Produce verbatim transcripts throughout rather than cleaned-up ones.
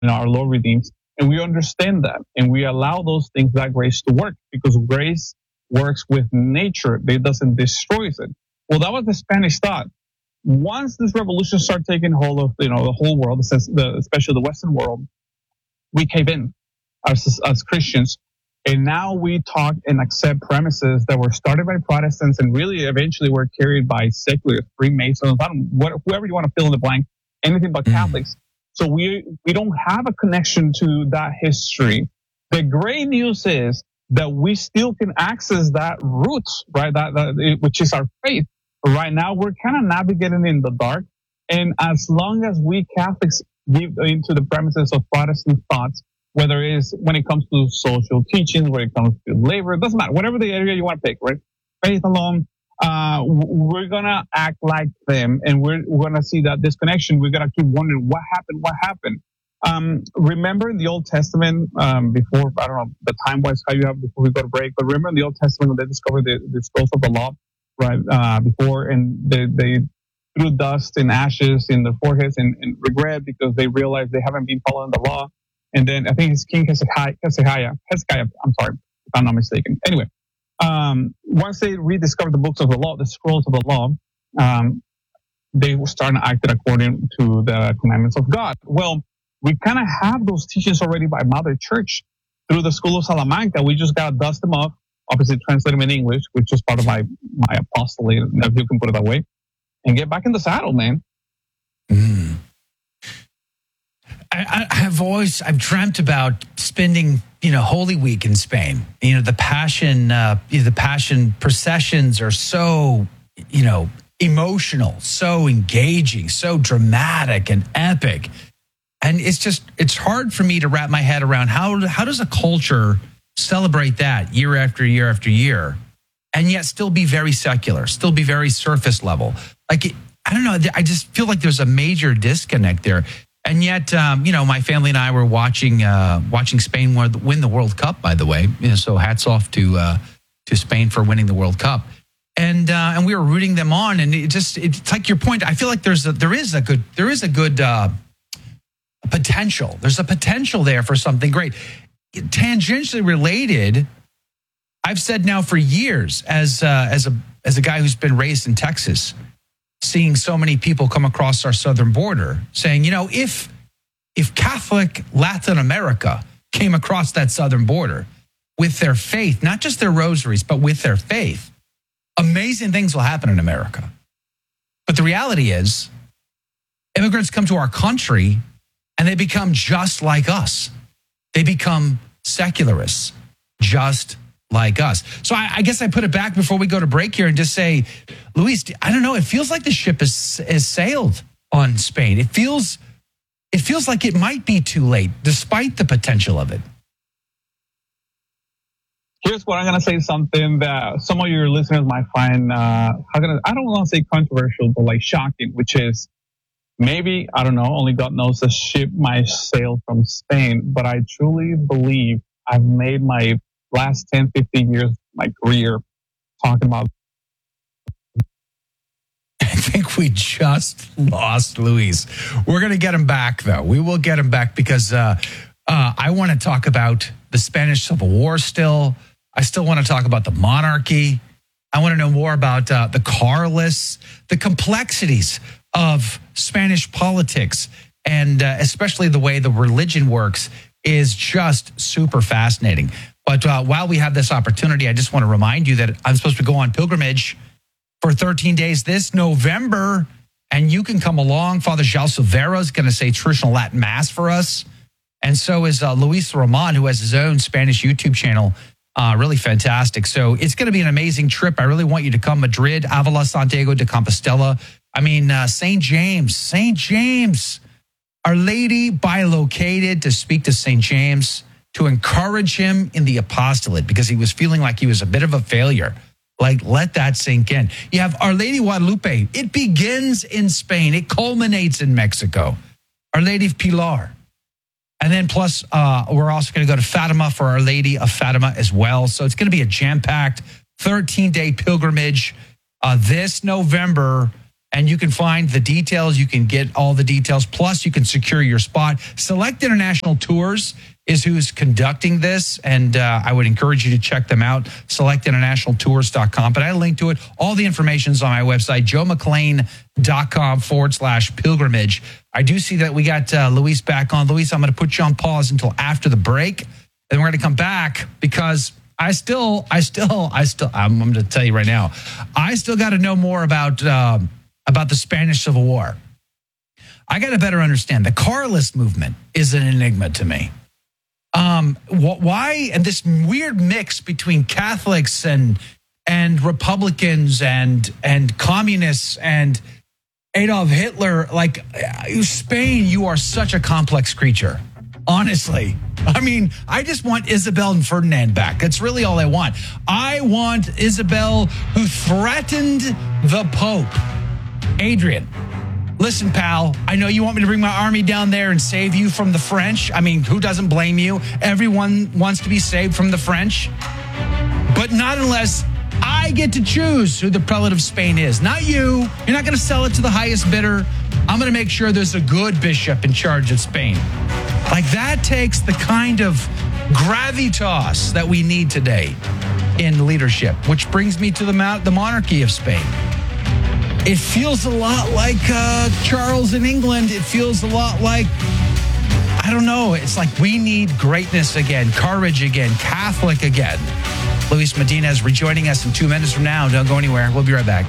know, our Lord redeems. And we understand that. And we allow those things, that grace to work, because grace works with nature. It doesn't destroy it. Well, that was the Spanish thought. Once this revolution started taking hold of, you know, the whole world, especially the Western world, we cave in as, as Christians. And now we talk and accept premises that were started by Protestants and really eventually were carried by secular Freemasons, I don't, what, whoever you want to fill in the blank, anything but Catholics. So we we don't have a connection to that history. The great news is that we still can access that root, right? That, that which is our faith. Right now, we're kind of navigating in the dark. And as long as we Catholics give into the premises of Protestant thoughts, whether it is when it comes to social teachings, when it comes to labor, it doesn't matter. Whatever the area you want to pick, right? Faith alone, uh, we're going to act like them, and we're, we're going to see that disconnection. We're going to keep wondering what happened, what happened. Um, remember in the Old Testament, um, before, I don't know, the time-wise, how you have before we go to break, but remember in the Old Testament when they discovered the, the scrolls of the law, right, uh, before, and they, they threw dust and ashes in their foreheads and, and regret because they realized they haven't been following the law. And then I think it's King Hezekiah, Hezekiah, Hezekiah, I'm sorry, if I'm not mistaken. Anyway, um, once they rediscovered the books of the law, the scrolls of the law, um, they were starting to act according to the commandments of God. Well, we kind of have those teachings already by Mother Church through the School of Salamanca. We just got to dust them off, obviously translate them in English, which is part of my, my apostolate, if you can put it that way, and get back in the saddle, man. Mm. I, I have always, I've dreamt about spending, you know, Holy Week in Spain. You know, the Passion, uh, the Passion processions are so, you know, emotional, so engaging, so dramatic and epic. And it's just, it's hard for me to wrap my head around how, how does a culture celebrate that year after year after year and yet still be very secular, still be very surface level. Like, I don't know, I just feel like there's a major disconnect there. And yet, um, you know, my family and I were watching uh, watching Spain win the World Cup, by the way. You know, so hats off to uh, to Spain for winning the World Cup. And uh, and we were rooting them on. And it just, it's like your point. I feel like there's a, there is a good, there is a good uh, potential. There's a potential there for something great. Tangentially related, I've said now for years, as uh, as a as a guy who's been raised in Texas, seeing so many people come across our southern border saying, you know, if if Catholic Latin America came across that southern border with their faith, not just their rosaries, but with their faith, amazing things will happen in America. But the reality is, immigrants come to our country and they become just like us. They become secularists, just like us. So I, I guess I put it back before we go to break here and just say, Luis, I don't know. It feels like the ship is, is sailed on Spain. It feels, it feels like it might be too late, despite the potential of it. Here's what I'm going to say, something that some of your listeners might find, uh, how can I, I don't want to say controversial, but like shocking, which is maybe, I don't know, only God knows the ship might sail from Spain, but I truly believe I've made my last ten, fifteen years, my career, talking about. I think we just lost Luis. We're going to get him back, though. We will get him back because uh, uh, I want to talk about the Spanish Civil War still. I still want to talk about the monarchy. I want to know more about uh, the Carlists, the complexities of Spanish politics, and uh, especially the way the religion works is just super fascinating. But uh, while we have this opportunity, I just want to remind you that I'm supposed to go on pilgrimage for thirteen days this November, and you can come along. Father João Silveira is going to say traditional Latin Mass for us, and so is uh, Luis Roman, who has his own Spanish YouTube channel. Uh, really fantastic. So it's going to be an amazing trip. I really want you to come. Madrid, Avila, Santiago de Compostela. I mean, uh, Saint James, Saint James, Our Lady bilocated to speak to Saint James, to encourage him in the apostolate because he was feeling like he was a bit of a failure. Like, let that sink in. You have Our Lady Guadalupe. It begins in Spain. It culminates in Mexico. Our Lady of Pilar. And then plus, uh, we're also going to go to Fatima for Our Lady of Fatima as well. So it's going to be a jam-packed thirteen-day pilgrimage uh, this November. and you can find the details. You can get all the details. Plus, you can secure your spot. Select International Tours is who's conducting this, and uh, I would encourage you to check them out, select international tours dot com. But I link to it. All the information is on my website, joe mcclain dot com forward slash pilgrimage. I do see that we got uh, Luis back on. Luis, I'm going to put you on pause until after the break, and we're going to come back because I still, I still, I still, I'm, I'm going to tell you right now, I still got to know more about uh, about the Spanish Civil War. I got to better understand. The Carlist movement is an enigma to me. Um, wh- why and this weird mix between Catholics and and Republicans and and communists and Adolf Hitler? Like, Spain, you are such a complex creature. Honestly, I mean, I just want Isabel and Ferdinand back. That's really all I want. I want Isabel, who threatened the Pope. Adrian, listen, pal, I know you want me to bring my army down there and save you from the French. I mean, who doesn't blame you? Everyone wants to be saved from the French. But not unless I get to choose who the prelate of Spain is. Not you. You're not going to sell it to the highest bidder. I'm going to make sure there's a good bishop in charge of Spain. Like, that takes the kind of gravitas that we need today in leadership, which brings me to the, the monarchy of Spain. It feels a lot like uh, Charles in England. It feels a lot like, I don't know, it's like we need greatness again, courage again, Catholic again. Luis Medina is rejoining us in two minutes from now. Don't go anywhere. We'll be right back.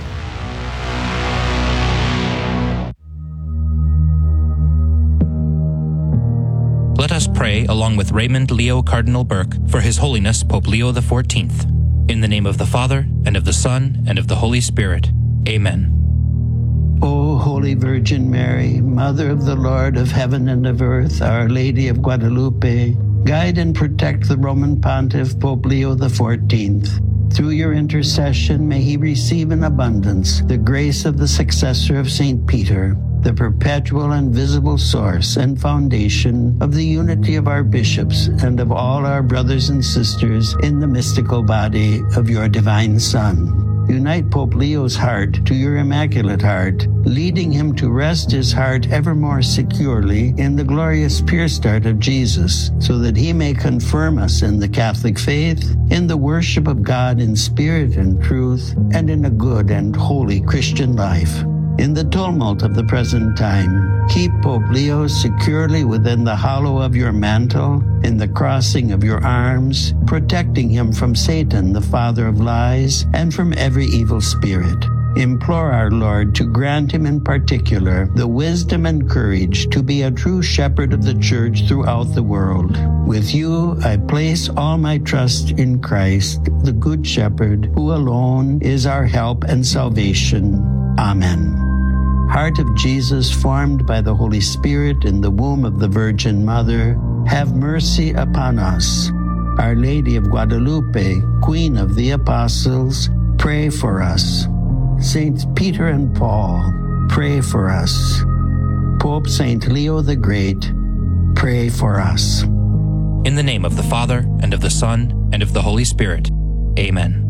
Let us pray along with Raymond Leo Cardinal Burke for His Holiness Pope Leo the fourteenth. In the name of the Father, and of the Son, and of the Holy Spirit. Amen. O Holy Virgin Mary, Mother of the Lord of heaven and of earth, Our Lady of Guadalupe, guide and protect the Roman Pontiff Pope Leo the fourteenth. Through your intercession, may he receive in abundance the grace of the successor of Saint Peter, the perpetual and visible source and foundation of the unity of our bishops and of all our brothers and sisters in the mystical body of your divine Son. Unite Pope Leo's heart to your Immaculate Heart, leading him to rest his heart ever more securely in the glorious pierced heart of Jesus, so that he may confirm us in the Catholic faith, in the worship of God in spirit and truth, and in a good and holy Christian life. In the tumult of the present time, keep Pope Leo securely within the hollow of your mantle, in the crossing of your arms, protecting him from Satan, the father of lies, and from every evil spirit. Implore our Lord to grant him in particular the wisdom and courage to be a true shepherd of the church throughout the world. With you, I place all my trust in Christ, the Good Shepherd, who alone is our help and salvation. Amen. Heart of Jesus, formed by the Holy Spirit in the womb of the Virgin Mother, have mercy upon us. Our Lady of Guadalupe, Queen of the Apostles, pray for us. Saints Peter and Paul, pray for us. Pope Saint Leo the Great, pray for us. In the name of the Father, and of the Son, and of the Holy Spirit. Amen.